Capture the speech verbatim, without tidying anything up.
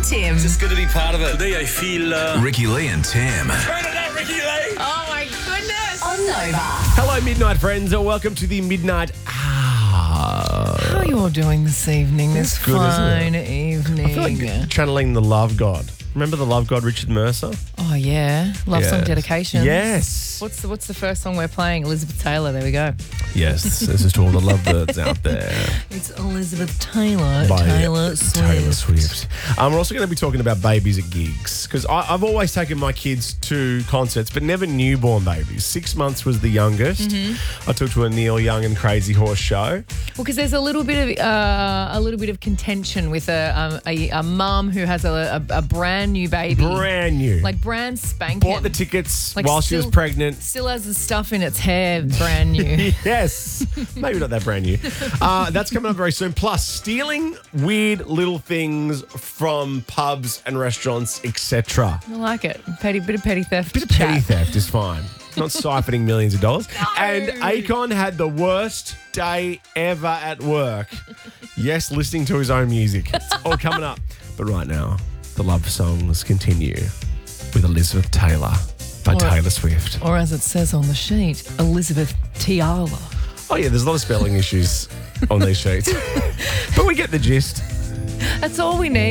Tim. It's good to be part of it. Today I feel... Uh... Ricky Lee and Tim. Turn it up, Ricky Lee! Oh my goodness. On Nova. Hello, Midnight friends, and welcome to the Midnight Hour. How are you all doing this evening, this good, isn't fine evening? I feel like channeling the Love God. Remember the Love God, Richard Mercer? Oh, yeah. Love song Yes. dedication. Yes. What's the, what's the first song we're playing? Elizabeth Taylor. There we go. Yes, this is to all the lovebirds out there. It's Elizabeth Taylor. By Taylor Swift. Taylor Swift. Um, we're also going to be talking about babies at gigs because I've always taken my kids to concerts, but never newborn babies. Six months was the youngest. Mm-hmm. I took to a Neil Young and Crazy Horse show. Well, because there's a little bit of uh, a little bit of contention with a um, a, a mum who has a, a, a brand new baby, Brand new. like brand spanking. Bought the tickets Like while she was still- pregnant. Still has the stuff in its hair, brand new. Yes, maybe not that brand new. Uh, that's coming up very soon. Plus, stealing weird little things from pubs and restaurants, et cetera. I like it. Petty bit of petty theft. Bit of petty theft is fine. Not siphoning millions of dollars. And Akon had the worst day ever at work. Yes, listening to his own music. It's all coming up. But right now, the love songs continue with Elizabeth Taylor by Or- Taylor Swift. Or as it says on the sheet, Elizabeth Tiala. Oh, yeah, there's a lot of spelling issues on these sheets. But we get the gist. That's all we need.